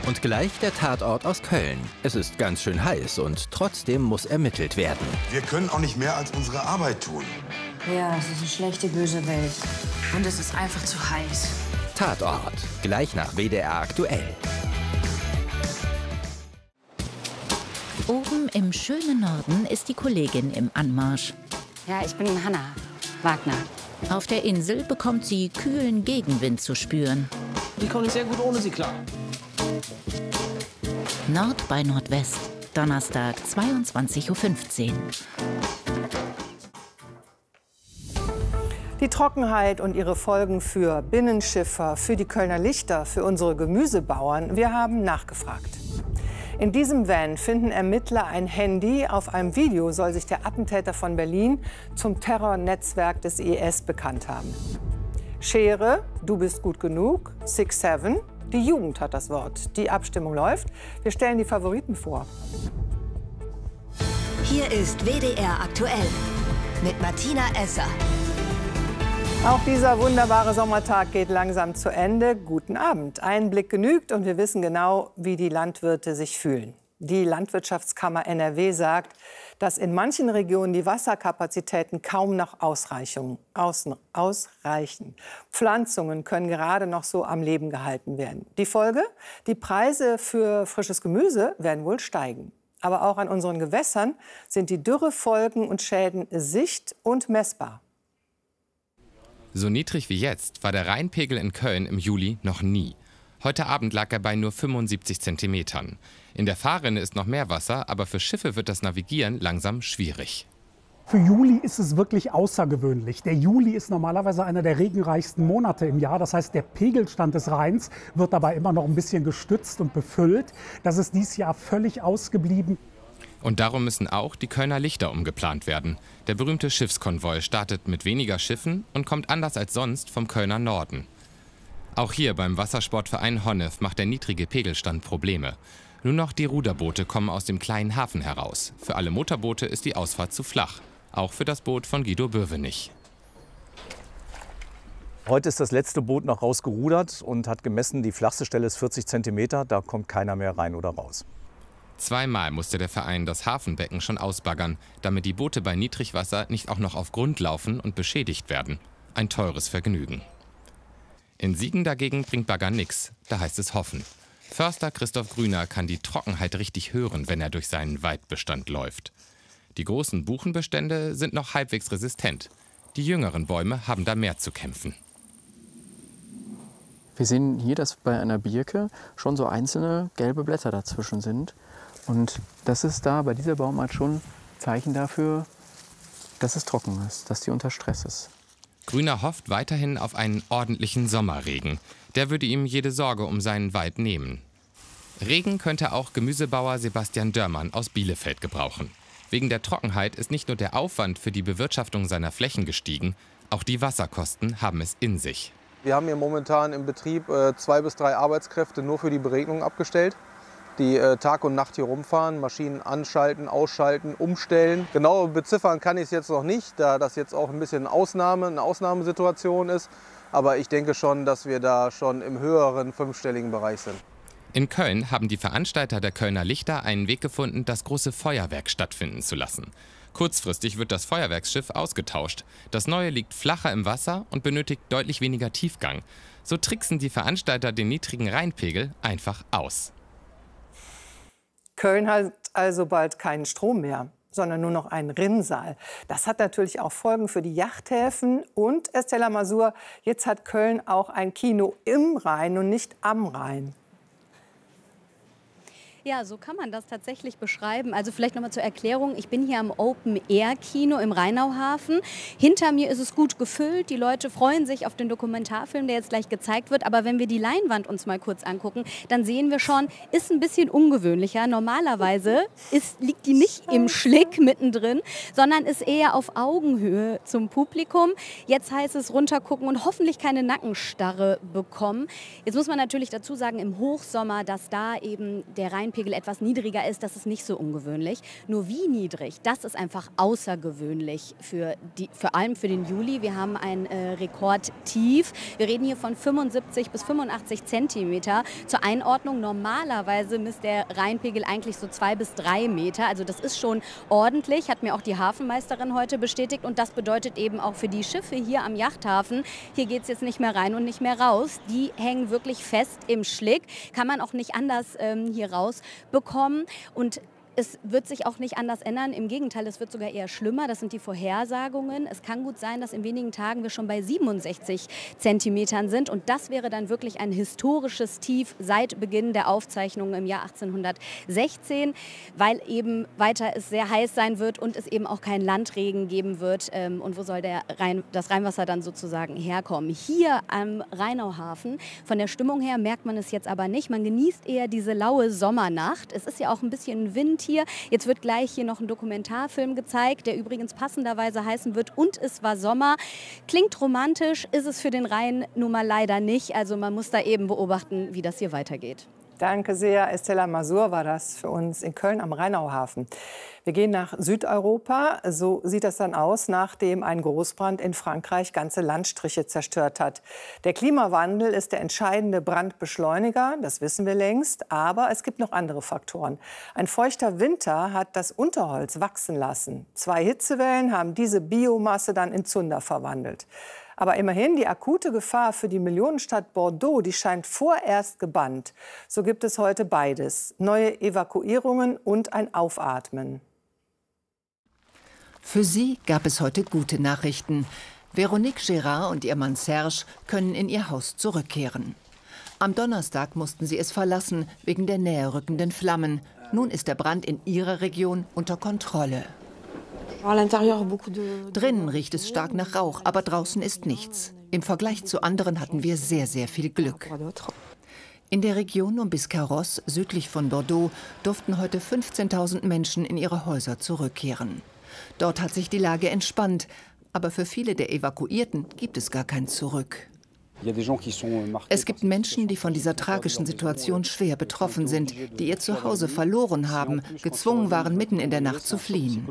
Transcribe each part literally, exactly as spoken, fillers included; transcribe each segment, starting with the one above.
Und gleich der Tatort aus Köln. Es ist ganz schön heiß und trotzdem muss ermittelt werden. Wir können auch nicht mehr als unsere Arbeit tun. Ja, es ist eine schlechte, böse Welt. Und es ist einfach zu heiß. Tatort, gleich nach W D R aktuell. Oben im schönen Norden ist die Kollegin im Anmarsch. Ja, ich bin Hanna Wagner. Auf der Insel bekommt sie kühlen Gegenwind zu spüren. Ich komme sehr gut ohne sie klar. Nord bei Nordwest, Donnerstag, zweiundzwanzig Uhr fünfzehn. Die Trockenheit und ihre Folgen für Binnenschiffer, für die Kölner Lichter, für unsere Gemüsebauern. Wir haben nachgefragt. In diesem Van finden Ermittler ein Handy. Auf einem Video soll sich der Attentäter von Berlin zum Terrornetzwerk des I S bekannt haben. Schere, du bist gut genug, six seven. Die Jugend hat das Wort. Die Abstimmung läuft. Wir stellen die Favoriten vor. Hier ist W D R aktuell mit Martina Esser. Auch dieser wunderbare Sommertag geht langsam zu Ende. Guten Abend. Ein Blick genügt und wir wissen genau, wie die Landwirte sich fühlen. Die Landwirtschaftskammer N R W sagt, dass in manchen Regionen die Wasserkapazitäten kaum noch ausreichen. ausreichen. Pflanzungen können gerade noch so am Leben gehalten werden. Die Folge? Die Preise für frisches Gemüse werden wohl steigen. Aber auch an unseren Gewässern sind die Dürrefolgen und Schäden sicht- und messbar. So niedrig wie jetzt war der Rheinpegel in Köln im Juli noch nie. Heute Abend lag er bei nur fünfundsiebzig Zentimetern. In der Fahrrinne ist noch mehr Wasser, aber für Schiffe wird das Navigieren langsam schwierig. Für Juli ist es wirklich außergewöhnlich. Der Juli ist normalerweise einer der regenreichsten Monate im Jahr. Das heißt, der Pegelstand des Rheins wird dabei immer noch ein bisschen gestützt und befüllt. Das ist dieses Jahr völlig ausgeblieben. Und darum müssen auch die Kölner Lichter umgeplant werden. Der berühmte Schiffskonvoi startet mit weniger Schiffen und kommt anders als sonst vom Kölner Norden. Auch hier beim Wassersportverein Honnef macht der niedrige Pegelstand Probleme. Nur noch die Ruderboote kommen aus dem kleinen Hafen heraus. Für alle Motorboote ist die Ausfahrt zu flach. Auch für das Boot von Guido Böwenich. Heute ist das letzte Boot noch rausgerudert und hat gemessen, die flachste Stelle ist vierzig Zentimeter. Da kommt keiner mehr rein oder raus. Zweimal musste der Verein das Hafenbecken schon ausbaggern, damit die Boote bei Niedrigwasser nicht auch noch auf Grund laufen und beschädigt werden. Ein teures Vergnügen. In Siegen dagegen bringt Bagger nix, da heißt es hoffen. Förster Christoph Grüner kann die Trockenheit richtig hören, wenn er durch seinen Waldbestand läuft. Die großen Buchenbestände sind noch halbwegs resistent. Die jüngeren Bäume haben da mehr zu kämpfen. Wir sehen hier, dass bei einer Birke schon so einzelne gelbe Blätter dazwischen sind. Und das ist da bei dieser Baumart schon Zeichen dafür, dass es trocken ist, dass die unter Stress ist. Grüner hofft weiterhin auf einen ordentlichen Sommerregen. Der würde ihm jede Sorge um seinen Wald nehmen. Regen könnte auch Gemüsebauer Sebastian Dörmann aus Bielefeld gebrauchen. Wegen der Trockenheit ist nicht nur der Aufwand für die Bewirtschaftung seiner Flächen gestiegen, auch die Wasserkosten haben es in sich. Wir haben hier momentan im Betrieb äh, zwei bis drei Arbeitskräfte nur für die Beregnung abgestellt, die äh, Tag und Nacht hier rumfahren, Maschinen anschalten, ausschalten, umstellen. Genau beziffern kann ich es jetzt noch nicht, da das jetzt auch ein bisschen Ausnahme, eine Ausnahmesituation ist. Aber ich denke schon, dass wir da schon im höheren fünfstelligen Bereich sind. In Köln haben die Veranstalter der Kölner Lichter einen Weg gefunden, das große Feuerwerk stattfinden zu lassen. Kurzfristig wird das Feuerwerksschiff ausgetauscht. Das neue liegt flacher im Wasser und benötigt deutlich weniger Tiefgang. So tricksen die Veranstalter den niedrigen Rheinpegel einfach aus. Köln hat also bald keinen Strom mehr, sondern nur noch einen Rinnsal. Das hat natürlich auch Folgen für die Yachthäfen. Und, Estella Masur, jetzt hat Köln auch ein Kino im Rhein und nicht am Rhein. Ja, so kann man das tatsächlich beschreiben. Also vielleicht noch mal zur Erklärung. Ich bin hier am Open-Air-Kino im Rheinauhafen. Hinter mir ist es gut gefüllt. Die Leute freuen sich auf den Dokumentarfilm, der jetzt gleich gezeigt wird. Aber wenn wir die Leinwand uns mal kurz angucken, dann sehen wir schon, ist ein bisschen ungewöhnlicher. Normalerweise ist, liegt die nicht im Schlick mittendrin, sondern ist eher auf Augenhöhe zum Publikum. Jetzt heißt es runtergucken und hoffentlich keine Nackenstarre bekommen. Jetzt muss man natürlich dazu sagen, im Hochsommer, dass da eben der Rheinpegel Rheinpegel etwas niedriger ist, das ist nicht so ungewöhnlich. Nur wie niedrig, das ist einfach außergewöhnlich für die, vor allem für den Juli. Wir haben ein äh, Rekordtief. Wir reden hier von fünfundsiebzig bis fünfundachtzig Zentimeter. Zur Einordnung, normalerweise misst der Rheinpegel eigentlich so zwei bis drei Meter. Also das ist schon ordentlich, hat mir auch die Hafenmeisterin heute bestätigt. Und das bedeutet eben auch für die Schiffe hier am Yachthafen, hier geht es jetzt nicht mehr rein und nicht mehr raus. Die hängen wirklich fest im Schlick. Kann man auch nicht anders ähm, hier rausbekommen. Und es wird sich auch nicht anders ändern. Im Gegenteil, es wird sogar eher schlimmer. Das sind die Vorhersagungen. Es kann gut sein, dass in wenigen Tagen wir schon bei siebenundsechzig Zentimetern sind. Und das wäre dann wirklich ein historisches Tief seit Beginn der Aufzeichnungen im Jahr achtzehnhundertsechzehn, weil eben weiter es sehr heiß sein wird und es eben auch keinen Landregen geben wird. Und wo soll der Rhein, das Rheinwasser dann sozusagen herkommen? Hier am Rheinauhafen, von der Stimmung her merkt man es jetzt aber nicht. Man genießt eher diese laue Sommernacht. Es ist ja auch ein bisschen Wind hier. Jetzt wird gleich hier noch ein Dokumentarfilm gezeigt, der übrigens passenderweise heißen wird Und es war Sommer. Klingt romantisch, ist es für den Rhein nun mal leider nicht. Also man muss da eben beobachten, wie das hier weitergeht. Danke sehr. Estella Masur war das für uns in Köln am Rheinauhafen. Wir gehen nach Südeuropa. So sieht das dann aus, nachdem ein Großbrand in Frankreich ganze Landstriche zerstört hat. Der Klimawandel ist der entscheidende Brandbeschleuniger, das wissen wir längst. Aber es gibt noch andere Faktoren. Ein feuchter Winter hat das Unterholz wachsen lassen. Zwei Hitzewellen haben diese Biomasse dann in Zunder verwandelt. Aber immerhin, die akute Gefahr für die Millionenstadt Bordeaux, die scheint vorerst gebannt. So gibt es heute beides, neue Evakuierungen und ein Aufatmen. Für sie gab es heute gute Nachrichten. Veronique Gérard und ihr Mann Serge können in ihr Haus zurückkehren. Am Donnerstag mussten sie es verlassen, wegen der näher rückenden Flammen. Nun ist der Brand in ihrer Region unter Kontrolle. Drinnen riecht es stark nach Rauch, aber draußen ist nichts. Im Vergleich zu anderen hatten wir sehr, sehr viel Glück. In der Region um Biscarrosse, südlich von Bordeaux, durften heute fünfzehntausend Menschen in ihre Häuser zurückkehren. Dort hat sich die Lage entspannt, aber für viele der Evakuierten gibt es gar kein Zurück. Es gibt Menschen, die von dieser tragischen Situation schwer betroffen sind, die ihr Zuhause verloren haben, gezwungen waren, mitten in der Nacht zu fliehen.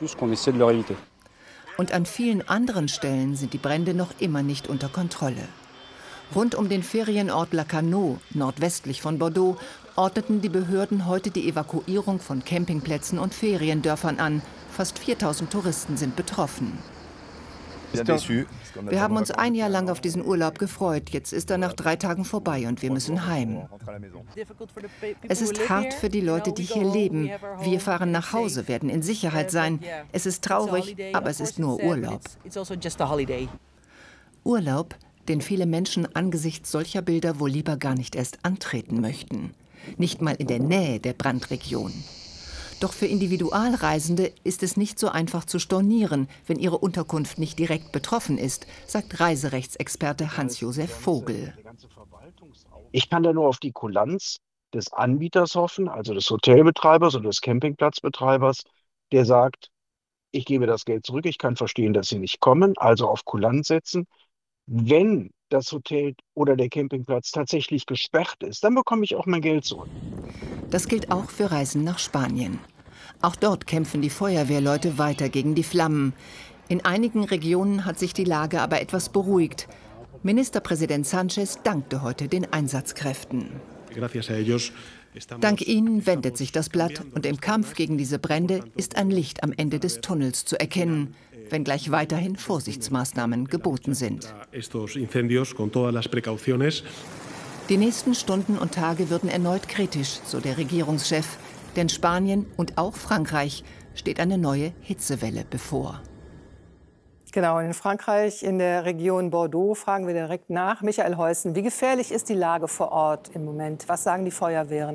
Und an vielen anderen Stellen sind die Brände noch immer nicht unter Kontrolle. Rund um den Ferienort Lacanau, nordwestlich von Bordeaux, ordneten die Behörden heute die Evakuierung von Campingplätzen und Feriendörfern an. Fast viertausend Touristen sind betroffen. Wir haben uns ein Jahr lang auf diesen Urlaub gefreut. Jetzt ist er nach drei Tagen vorbei und wir müssen heim. Es ist hart für die Leute, die hier leben. Wir fahren nach Hause, werden in Sicherheit sein. Es ist traurig, aber es ist nur Urlaub. Urlaub, den viele Menschen angesichts solcher Bilder wohl lieber gar nicht erst antreten möchten. Nicht mal in der Nähe der Brandregion. Doch für Individualreisende ist es nicht so einfach zu stornieren, wenn ihre Unterkunft nicht direkt betroffen ist, sagt Reiserechtsexperte Hans-Josef Vogel. Ich kann da nur auf die Kulanz des Anbieters hoffen, also des Hotelbetreibers oder des Campingplatzbetreibers, der sagt, ich gebe das Geld zurück, ich kann verstehen, dass Sie nicht kommen, also auf Kulanz setzen. Wenn das Hotel oder der Campingplatz tatsächlich gesperrt ist, dann bekomme ich auch mein Geld zurück. Das gilt auch für Reisen nach Spanien. Auch dort kämpfen die Feuerwehrleute weiter gegen die Flammen. In einigen Regionen hat sich die Lage aber etwas beruhigt. Ministerpräsident Sánchez dankte heute den Einsatzkräften. Dank ihnen wendet sich das Blatt und im Kampf gegen diese Brände ist ein Licht am Ende des Tunnels zu erkennen, wenngleich weiterhin Vorsichtsmaßnahmen geboten sind. Die nächsten Stunden und Tage würden erneut kritisch, so der Regierungschef. Denn Spanien und auch Frankreich steht eine neue Hitzewelle bevor. Genau, in Frankreich, in der Region Bordeaux, fragen wir direkt nach. Michael Heusen, wie gefährlich ist die Lage vor Ort im Moment? Was sagen die Feuerwehren?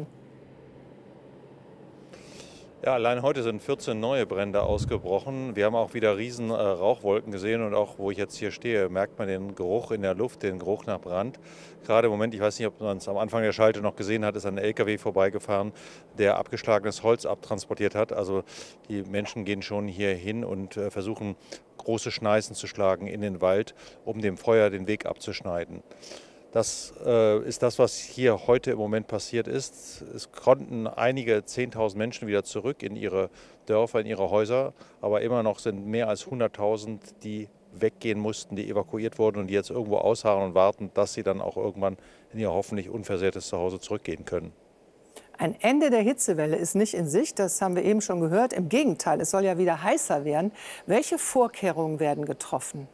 Ja, allein heute sind vierzehn neue Brände ausgebrochen. Wir haben auch wieder riesen äh, Rauchwolken gesehen und auch, wo ich jetzt hier stehe, merkt man den Geruch in der Luft, den Geruch nach Brand. Gerade im Moment, ich weiß nicht, ob man es am Anfang der Schalte noch gesehen hat, ist ein L K W vorbeigefahren, der abgeschlagenes Holz abtransportiert hat. Also die Menschen gehen schon hier hin und äh, versuchen, große Schneisen zu schlagen in den Wald, um dem Feuer den Weg abzuschneiden. Das äh, ist das, was hier heute im Moment passiert ist. Es konnten einige zehntausend Menschen wieder zurück in ihre Dörfer, in ihre Häuser. Aber immer noch sind mehr als hunderttausend, die weggehen mussten, die evakuiert wurden und die jetzt irgendwo ausharren und warten, dass sie dann auch irgendwann in ihr hoffentlich unversehrtes Zuhause zurückgehen können. Ein Ende der Hitzewelle ist nicht in Sicht, das haben wir eben schon gehört. Im Gegenteil, es soll ja wieder heißer werden. Welche Vorkehrungen werden getroffen?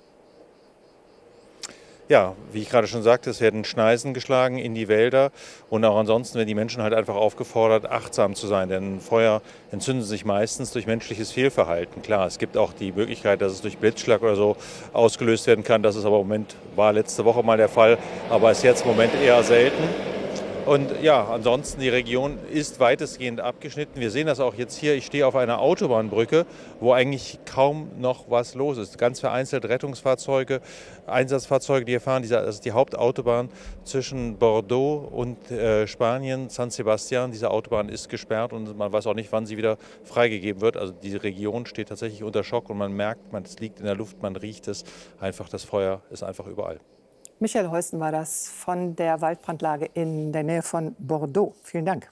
Ja, wie ich gerade schon sagte, es werden Schneisen geschlagen in die Wälder und auch ansonsten werden die Menschen halt einfach aufgefordert, achtsam zu sein. Denn Feuer entzünden sich meistens durch menschliches Fehlverhalten. Klar, es gibt auch die Möglichkeit, dass es durch Blitzschlag oder so ausgelöst werden kann. Das ist aber im Moment, war letzte Woche mal der Fall, aber ist jetzt im Moment eher selten. Und ja, ansonsten die Region ist weitestgehend abgeschnitten. Wir sehen das auch jetzt hier. Ich stehe auf einer Autobahnbrücke, wo eigentlich kaum noch was los ist. Ganz vereinzelt Rettungsfahrzeuge, Einsatzfahrzeuge, die hier fahren. Das ist die Hauptautobahn zwischen Bordeaux und äh, Spanien, San Sebastian. Diese Autobahn ist gesperrt und man weiß auch nicht, wann sie wieder freigegeben wird. Also die Region steht tatsächlich unter Schock und man merkt, man, es liegt in der Luft, man riecht es. Einfach, das Feuer ist einfach überall. Michael Heusten war das von der Waldbrandlage in der Nähe von Bordeaux. Vielen Dank.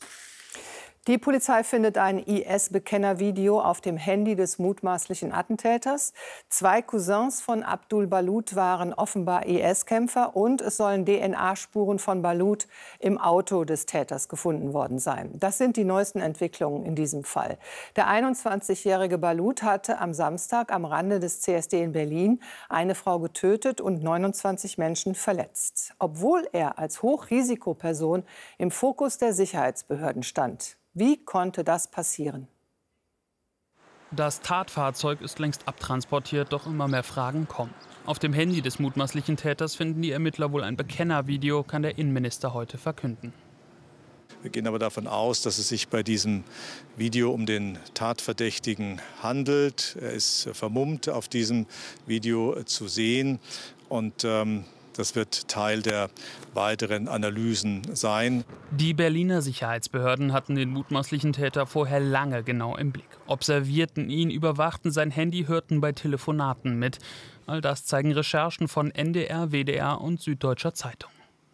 Die Polizei findet ein I S-Bekennervideo auf dem Handy des mutmaßlichen Attentäters. Zwei Cousins von Abdul Balut waren offenbar I S-Kämpfer und es sollen D N A-Spuren von Balut im Auto des Täters gefunden worden sein. Das sind die neuesten Entwicklungen in diesem Fall. Der einundzwanzigjährige Balut hatte am Samstag am Rande des C S D in Berlin eine Frau getötet und neunundzwanzig Menschen verletzt, obwohl er als Hochrisikoperson im Fokus der Sicherheitsbehörden stand. Wie konnte das passieren? Das Tatfahrzeug ist längst abtransportiert, doch immer mehr Fragen kommen. Auf dem Handy des mutmaßlichen Täters finden die Ermittler wohl ein Bekennervideo, kann der Innenminister heute verkünden. Wir gehen aber davon aus, dass es sich bei diesem Video um den Tatverdächtigen handelt. Er ist vermummt auf diesem Video zu sehen und ähm, das wird Teil der weiteren Analysen sein. Die Berliner Sicherheitsbehörden hatten den mutmaßlichen Täter vorher lange genau im Blick. Observierten ihn, überwachten sein Handy, hörten bei Telefonaten mit. All das zeigen Recherchen von N D R, W D R und Süddeutscher Zeitung.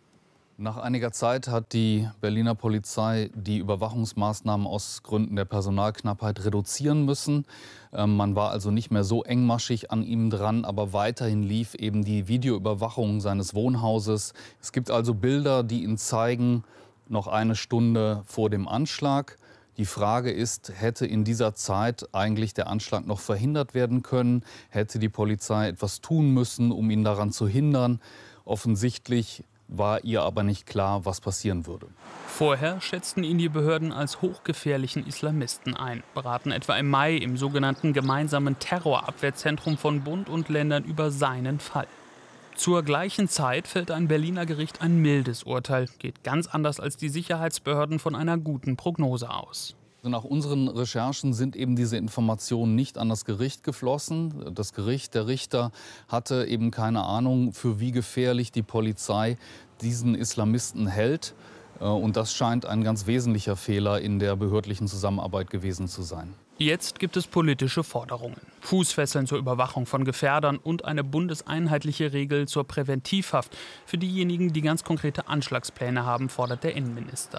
Nach einiger Zeit hat die Berliner Polizei die Überwachungsmaßnahmen aus Gründen der Personalknappheit reduzieren müssen. Man war also nicht mehr so engmaschig an ihm dran, aber weiterhin lief eben die Videoüberwachung seines Wohnhauses. Es gibt also Bilder, die ihn zeigen, noch eine Stunde vor dem Anschlag. Die Frage ist, hätte in dieser Zeit eigentlich der Anschlag noch verhindert werden können? Hätte die Polizei etwas tun müssen, um ihn daran zu hindern? Offensichtlich war ihr aber nicht klar, was passieren würde. Vorher schätzten ihn die Behörden als hochgefährlichen Islamisten ein, beraten etwa im Mai im sogenannten gemeinsamen Terrorabwehrzentrum von Bund und Ländern über seinen Fall. Zur gleichen Zeit fällt ein Berliner Gericht ein mildes Urteil, geht ganz anders als die Sicherheitsbehörden von einer guten Prognose aus. Nach unseren Recherchen sind eben diese Informationen nicht an das Gericht geflossen. Das Gericht, der Richter, hatte eben keine Ahnung, für wie gefährlich die Polizei diesen Islamisten hält. Und das scheint ein ganz wesentlicher Fehler in der behördlichen Zusammenarbeit gewesen zu sein. Jetzt gibt es politische Forderungen. Fußfesseln zur Überwachung von Gefährdern und eine bundeseinheitliche Regel zur Präventivhaft für diejenigen, die ganz konkrete Anschlagspläne haben, fordert der Innenminister.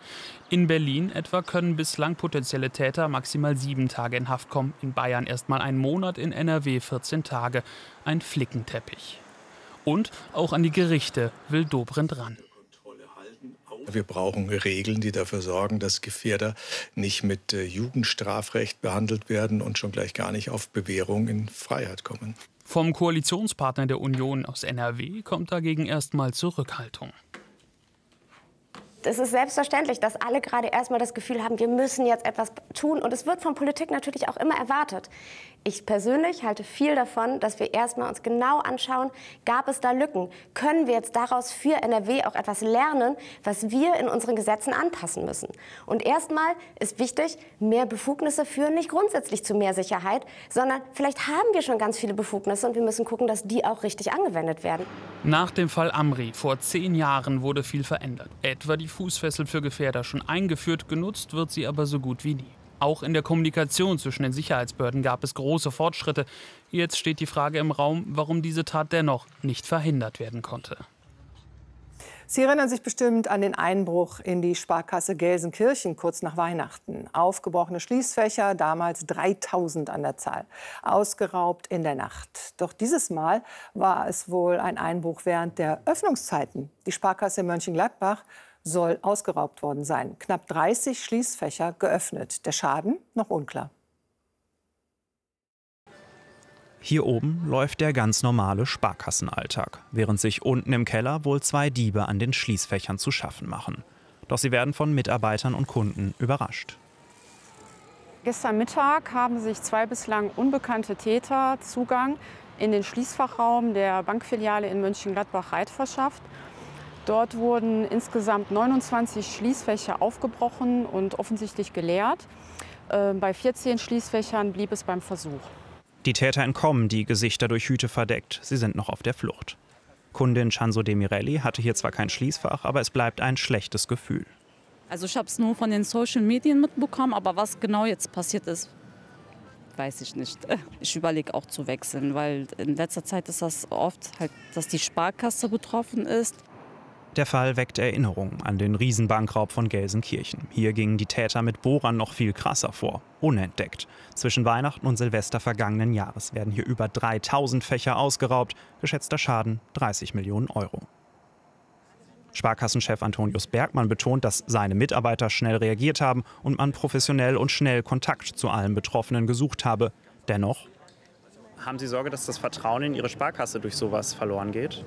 In Berlin etwa können bislang potenzielle Täter maximal sieben Tage in Haft kommen. In Bayern erst mal einen Monat, in N R W vierzehn Tage. Ein Flickenteppich. Und auch an die Gerichte will Dobrindt ran. Wir brauchen Regeln, die dafür sorgen, dass Gefährder nicht mit Jugendstrafrecht behandelt werden und schon gleich gar nicht auf Bewährung in Freiheit kommen. Vom Koalitionspartner der Union aus N R W kommt dagegen erst mal Zurückhaltung. Es ist selbstverständlich, dass alle gerade erstmal das Gefühl haben, wir müssen jetzt etwas tun. Und es wird von Politik natürlich auch immer erwartet. Ich persönlich halte viel davon, dass wir erstmal uns genau anschauen, gab es da Lücken? Können wir jetzt daraus für N R W auch etwas lernen, was wir in unseren Gesetzen anpassen müssen? Und erstmal ist wichtig, mehr Befugnisse führen nicht grundsätzlich zu mehr Sicherheit, sondern vielleicht haben wir schon ganz viele Befugnisse und wir müssen gucken, dass die auch richtig angewendet werden. Nach dem Fall Amri vor zehn Jahren wurde viel verändert. Etwa die Fußfessel für Gefährder schon eingeführt, genutzt wird sie aber so gut wie nie. Auch in der Kommunikation zwischen den Sicherheitsbehörden gab es große Fortschritte. Jetzt steht die Frage im Raum, warum diese Tat dennoch nicht verhindert werden konnte. Sie erinnern sich bestimmt an den Einbruch in die Sparkasse Gelsenkirchen kurz nach Weihnachten. Aufgebrochene Schließfächer, damals dreitausend an der Zahl, ausgeraubt in der Nacht. Doch dieses Mal war es wohl ein Einbruch während der Öffnungszeiten. Die Sparkasse Mönchengladbach soll ausgeraubt worden sein. Knapp dreißig Schließfächer geöffnet. Der Schaden noch unklar. Hier oben läuft der ganz normale Sparkassenalltag, während sich unten im Keller wohl zwei Diebe an den Schließfächern zu schaffen machen. Doch sie werden von Mitarbeitern und Kunden überrascht. Gestern Mittag haben sich zwei bislang unbekannte Täter Zugang in den Schließfachraum der Bankfiliale in Mönchengladbach-Reit verschafft. Dort wurden insgesamt neunundzwanzig Schließfächer aufgebrochen und offensichtlich geleert. Äh, bei vierzehn Schließfächern blieb es beim Versuch. Die Täter entkommen, die Gesichter durch Hüte verdeckt. Sie sind noch auf der Flucht. Kundin Chanzo Demirelli hatte hier zwar kein Schließfach, aber es bleibt ein schlechtes Gefühl. Also ich habe es nur von den Social Medien mitbekommen, aber was genau jetzt passiert ist, weiß ich nicht. Ich überlege auch zu wechseln, weil in letzter Zeit ist das oft, halt, dass die Sparkasse betroffen ist. Der Fall weckt Erinnerungen an den Riesenbankraub von Gelsenkirchen. Hier gingen die Täter mit Bohrern noch viel krasser vor, unentdeckt. Zwischen Weihnachten und Silvester vergangenen Jahres werden hier über dreitausend Fächer ausgeraubt, geschätzter Schaden dreißig Millionen Euro. Sparkassenchef Antonius Bergmann betont, dass seine Mitarbeiter schnell reagiert haben und man professionell und schnell Kontakt zu allen Betroffenen gesucht habe. Dennoch: Haben Sie Sorge, dass das Vertrauen in Ihre Sparkasse durch sowas verloren geht?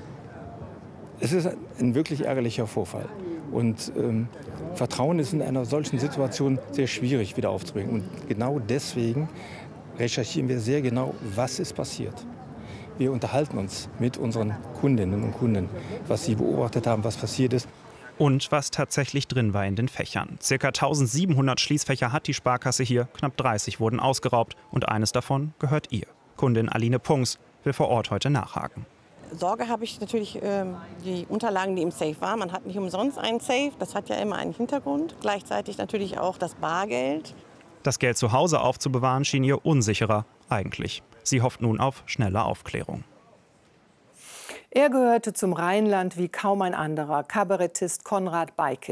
Es ist ein wirklich ärgerlicher Vorfall. Und ähm, Vertrauen ist in einer solchen Situation sehr schwierig wieder aufzubringen. Und genau deswegen recherchieren wir sehr genau, was ist passiert. Wir unterhalten uns mit unseren Kundinnen und Kunden, was sie beobachtet haben, was passiert ist. Und was tatsächlich drin war in den Fächern. Circa eintausendsiebenhundert Schließfächer hat die Sparkasse hier, knapp dreißig wurden ausgeraubt und eines davon gehört ihr. Kundin Aline Punks will vor Ort heute nachhaken. Sorge habe ich natürlich äh, die Unterlagen, die im Safe waren. Man hat nicht umsonst einen Safe, das hat ja immer einen Hintergrund. Gleichzeitig natürlich auch das Bargeld. Das Geld zu Hause aufzubewahren schien ihr unsicherer, eigentlich. Sie hofft nun auf schnelle Aufklärung. Er gehörte zum Rheinland wie kaum ein anderer, Kabarettist Konrad Beike.